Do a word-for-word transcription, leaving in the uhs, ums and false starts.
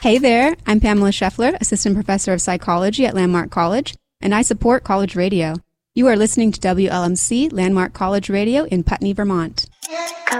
Hey there, I'm Pamela Scheffler, Assistant Professor of Psychology at Landmark College, and I support College Radio. You are listening to W L M C Landmark College Radio in Putney, Vermont.